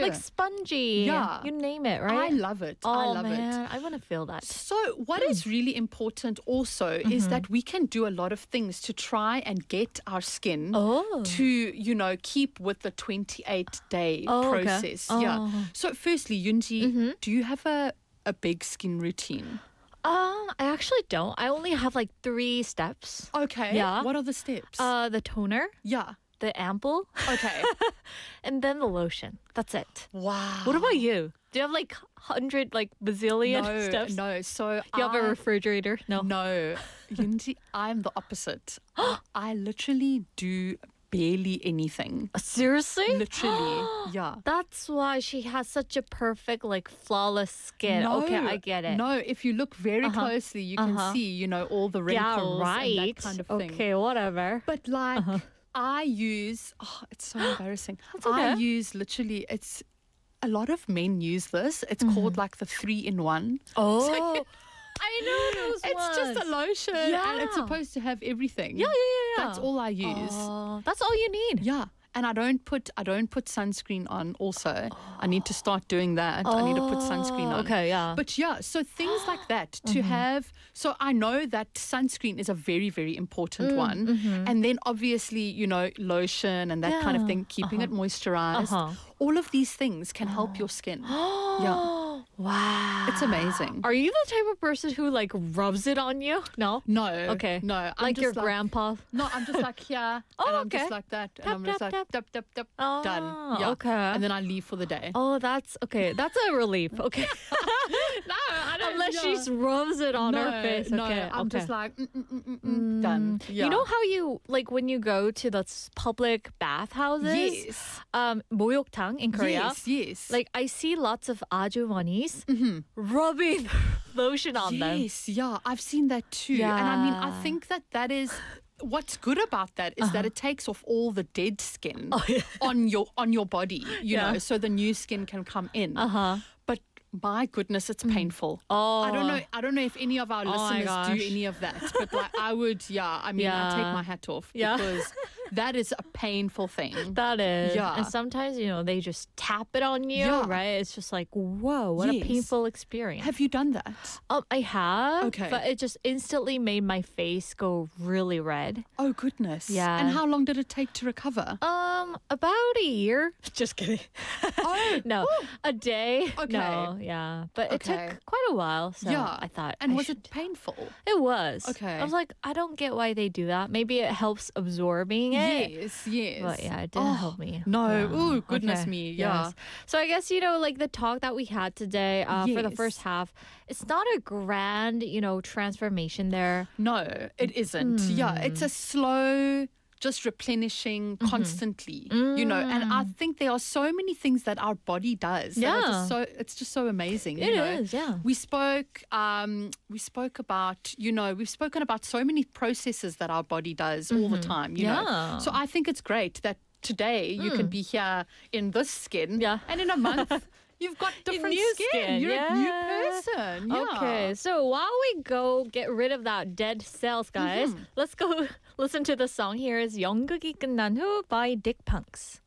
like spongy. Yeah. You name it, I right? love it. Oh, I love man. it. I want to feel that. So what is really important also is that we can do a lot of things to try and get our skin Oh. to, keep with the 28-day Oh, okay. process. Oh. Yeah. So firstly, Yunji, do you have a big skin routine? I actually don't. I only have like 3 steps. Okay. Yeah. What are the steps? The toner, yeah. the ample, Okay. and then the lotion. That's it. Wow. What about you? Do you have like 100, like bazillion steps? No. So You have a refrigerator? No. No, Yunji, I'm the opposite. I literally do barely anything. Seriously? Literally, yeah. That's why she has such a perfect, like, flawless skin. No, Okay, I get it. No, if you look very closely, you can see, all the wrinkles Yeah, right. and that kind of thing. Okay, whatever. But like, I use, it's so embarrassing. I okay. use literally, a lot of men use this. It's called like the 3-in-1. Oh, I know those It's just a lotion and it's Yeah. supposed to have everything. Yeah. That's all I use. Oh, that's all you need. Yeah. And I don't put sunscreen on also. I need to start doing that. I need to put sunscreen on. Okay, yeah. But yeah, so things like that to have. So I know that sunscreen is a very, very important one. And then obviously, lotion and that kind of Yeah. thing, keeping it moisturized. All of these things can help your skin. Yeah. Wow. It's amazing. Are you the type of person who like rubs it on you? No? No. Okay. No. I'm Like your just grandpa? No, I'm just like here. Oh, and I'm okay. just like that. And Tap, I'm just tap, like, tap. tap, tap, tap. Oh, Done. Yeah. okay. And then I leave for the day. Oh, that's okay. That's a relief. Okay. No, I don't. Unless she just rubs it on her face. No, Okay. I'm okay. just like, done. Yeah. You know how you like when you go to the public bathhouses? Yes. 목욕탕 in Korea. Yes. Like I see lots of ajumanis rubbing lotion on them. Yes, yeah, I've seen that too. Yeah. And I mean, I think that is what's good about that is that it takes off all the dead skin on your body, you Yeah. know, so the new skin can come in. But my goodness, it's painful. Oh. I don't know if any of our my listeners do gosh. any of that, but like I would, I mean, I take Yeah. my hat off Yeah. because that is a painful thing. That is. Yeah. And sometimes, they just tap it on you, Yeah. right? It's just like, whoa, what a Yes. painful experience. Have you done that? I have. Okay. But it just instantly made my face go really red. Oh goodness. Yeah. And how long did it take to recover? About a year. Just kidding. Oh No, a day. Okay. No, yeah. But it Okay. took quite a while. So yeah. I thought. And I was should- it painful? It was. Okay. I was like, I don't get why they do that. Maybe it helps absorbing it. Yes. But yeah, it didn't help me. No. Yeah. Ooh, goodness Okay. me. Yeah. Yes. So I guess, like the talk that we had today for the Yes. first half, it's not a grand, transformation there. No, it isn't. Yeah, it's a slow, just replenishing constantly, and I think there are so many things that our body does. that are Yeah. just it's just so amazing. It is, yeah. We spoke about, we've spoken about so many processes that our body does all the time, you know. Yeah. So I think it's great that today you can be here in this skin. Yeah. And in a month, you've got different new skin. You're a new yeah. person. Yeah. Okay, so while we go get rid of that dead cells, guys, let's go listen to the song. Here is 연극이 끝난 후 by Dick Punks.